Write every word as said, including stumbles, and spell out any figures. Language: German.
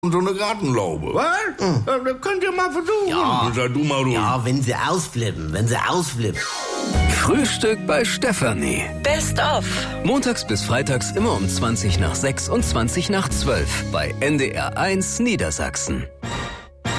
und so eine Gartenlaube. Was? Ja, das könnt ihr mal versuchen. Ja. Sag du mal ruhig. Ja, wenn sie ausflippen, wenn sie ausflippen. Frühstück bei Stefanie. Best of. Montags bis freitags immer um zwanzig nach sechs und zwanzig nach zwölf bei N D R eins Niedersachsen.